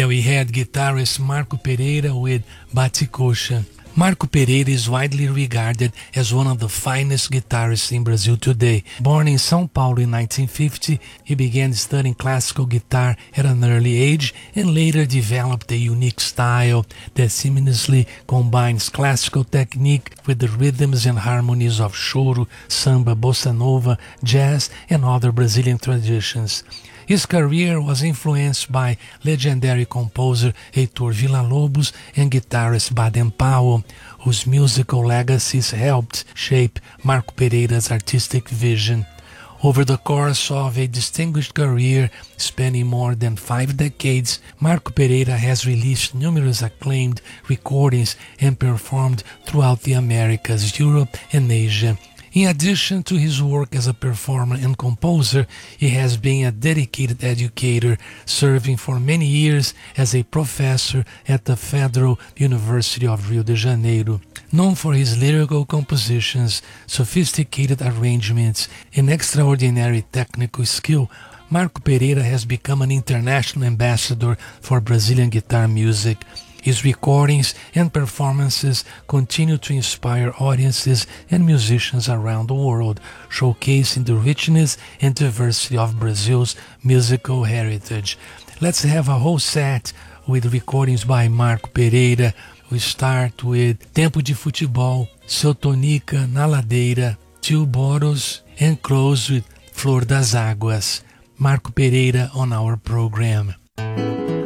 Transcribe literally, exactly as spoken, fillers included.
There we had guitarist Marco Pereira with Bate-Coxa. Marco Pereira is widely regarded as one of the finest guitarists in Brazil today. Born in São Paulo in nineteen fifty, he began studying classical guitar at an early age and later developed a unique style that seamlessly combines classical technique with the rhythms and harmonies of choro, samba, bossa nova, jazz, and other Brazilian traditions. His career was influenced by legendary composer Heitor Villa-Lobos and guitarist Baden Powell, whose musical legacies helped shape Marco Pereira's artistic vision. Over the course of a distinguished career spanning more than five decades, Marco Pereira has released numerous acclaimed recordings and performed throughout the Americas, Europe, and Asia. In addition to his work as a performer and composer, he has been a dedicated educator, serving for many years as a professor at the Federal University of Rio de Janeiro. Known for his lyrical compositions, sophisticated arrangements, and extraordinary technical skill, Marco Pereira has become an international ambassador for Brazilian guitar music. His recordings and performances continue to inspire audiences and musicians around the world, showcasing the richness and diversity of Brazil's musical heritage. Let's have a whole set with recordings by Marco Pereira. We start with Tempo de Futebol, Seu Tonica, Na Ladeira, Two Bottles, and close with Flor das Águas. Marco Pereira on our program.